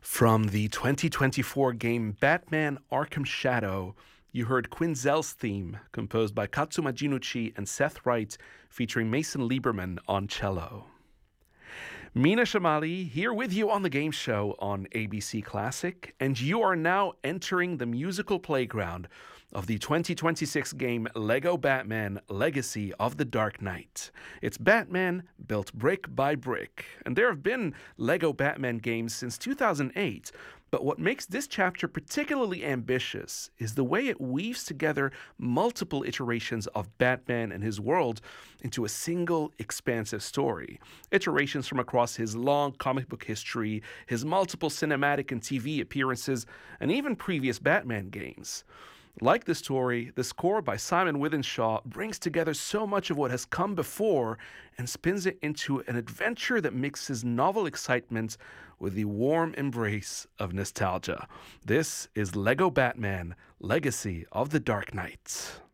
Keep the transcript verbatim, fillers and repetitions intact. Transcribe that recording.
From the twenty twenty-four game Batman Arkham Shadow, you heard Quinzel's theme, composed by Katsuma Jinuchi and Seth Wright, featuring Mason Lieberman on cello. Mina Shamali here with you on the game show on A B C Classic, and you are now entering the musical playground of the twenty twenty-six game Lego Batman Legacy of the Dark Knight. It's Batman built brick by brick, and there have been Lego Batman games since two thousand eight, but what makes this chapter particularly ambitious is the way it weaves together multiple iterations of Batman and his world into a single expansive story. Iterations from across his long comic book history, his multiple cinematic and T V appearances, and even previous Batman games. Like the story, the score by Simon Withenshaw brings together so much of what has come before and spins it into an adventure that mixes novel excitement with the warm embrace of nostalgia. This is Lego Batman: Legacy of the Dark Knight.